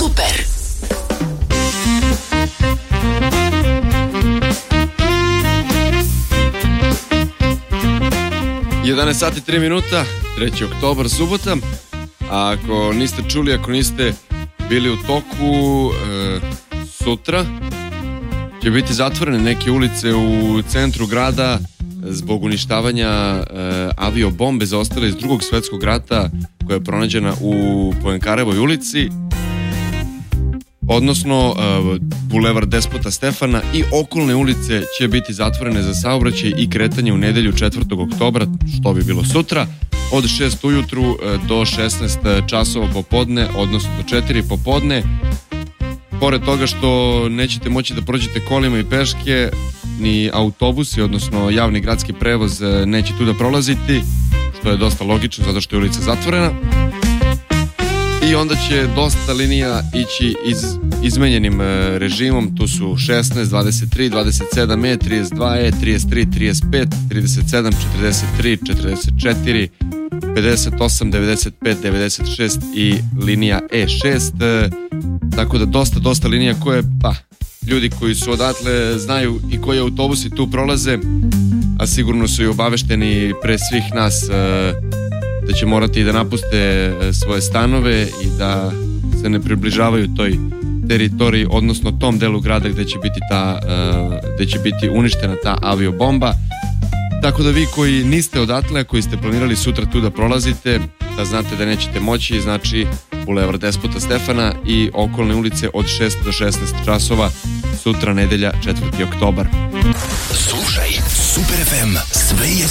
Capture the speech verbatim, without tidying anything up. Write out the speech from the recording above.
Super. jedanaest sati tri minuta, treći oktobar, subota. A ako niste čuli, ako niste bili u toku, e, sutra će biti zatvorene neke ulice u centru grada zbog uništavanja e, aviobombe zaostale iz drugog svetskog rata koja je pronađena u Poincarevoj ulici, odnosno e, Bulevar Despota Stefana i okolne ulice će biti zatvorene za saobraćaj i kretanje u nedelju četvrtog oktobra, što bi bilo sutra, od šest ujutru do šesnaest časova popodne, odnosno do četiri popodne. Pored toga što nećete moći da prođete kolima i peške, ni autobusi, odnosno javni gradski prevoz neće tu da prolaziti, što je dosta logično zato što je ulica zatvorena. I onda će dosta linija ići iz, izmenjenim režimom. Tu su šesnaest, dvadeset tri, dvadeset sedam E, trideset dva E, trideset tri, trideset pet, trideset sedam, četrdeset tri, četrdeset četiri, pedeset osam, devedeset pet, devedeset šest i linija E šest. Tako da dosta, dosta linija koje, pa, ljudi koji su odatle znaju i koji autobusi tu prolaze, a sigurno su i obavešteni pre svih nas da će morati da napuste svoje stanove i da se ne približavaju toj teritoriji, odnosno tom delu grada gde će biti ta, gde će biti uništena ta aviobomba. Tako da vi koji niste odatle, a koji ste planirali sutra tu da prolazite, da znate da nećete moći, znači Bulevar Despota Stefana i okolne ulice od šest do šesnaest časova, sutra nedelja četvrti oktobar. Slušaj Super ef em, sve je